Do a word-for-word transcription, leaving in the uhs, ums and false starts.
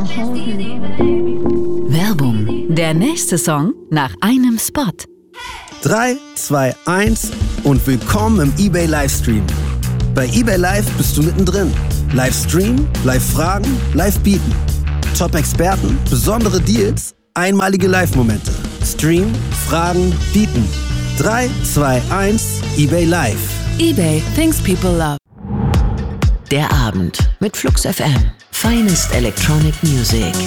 Werbung. Der nächste Song nach einem Spot. drei, zwei, eins und willkommen im eBay Livestream. Bei eBay Live bist du mittendrin. Livestream, Live-Fragen, Live-Bieten. Top-Experten, besondere Deals, einmalige Live-Momente. Stream, Fragen, Bieten. drei, zwei, eins, eBay Live. eBay, things people love. Der Abend mit Flux F M. Finest Electronic Music.